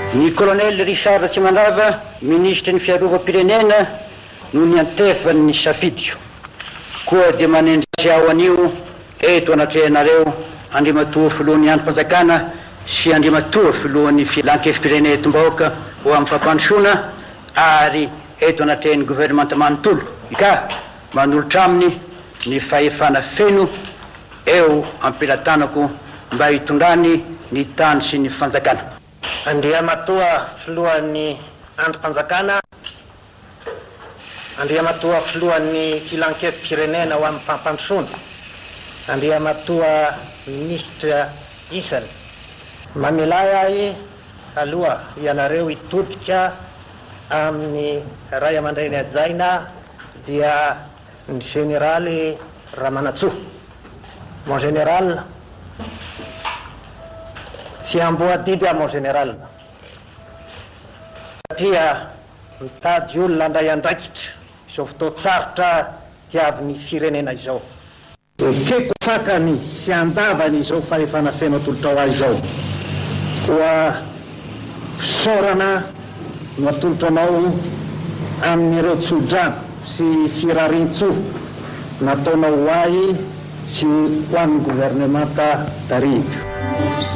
Ny colonel Richard Tsimandrava, ministre ny fiarovam-pirenena, no niantefany ny safidiko. Koa dia manendry aho anio eto anatrehanareo andrimatoa filohan'ny androm-panjakana sy andrimatoa filohan'ny filan-kefim-pirenena etom-bahoaka ho amin'ny fampandrosoana ary eto anatrehan'ny gouvernemanta manontolo ka manolotra aminy ny fahefana feno eo ampilatanako mba hitondrany ny tany sy ny fanjakana. Andriamatoa filohan'ny androm-panjakana, andriamatoa filohan'ny filan-kefim-pirenena ho amin'ny fampandrosoana, andriamatoa ministra isany, mamelay ahy aloha ianareo hitodika amin'ny ray aman-dreny ajaina dia ny generaly Ramanatsoa. Mon général, tsy amboadidy aho mon général, satria mitady olona andray andraikitra izao fotoan-tsarotra tiavin'ny firenena izao. Ekeko sakany sy andavany izao fahefana feno atolotra ahy izao. Koa fisaorana no atolotra anao amin'ireo tsodrano sy firarintso nataonao ahy sy ho an'ny gouvernemanta tarihiko.